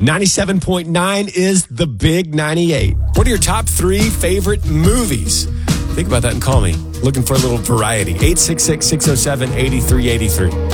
97.9 is the Big 98. What are your top 3 favorite movies? Think about that and call me. Looking for a little variety. 866-607-8383.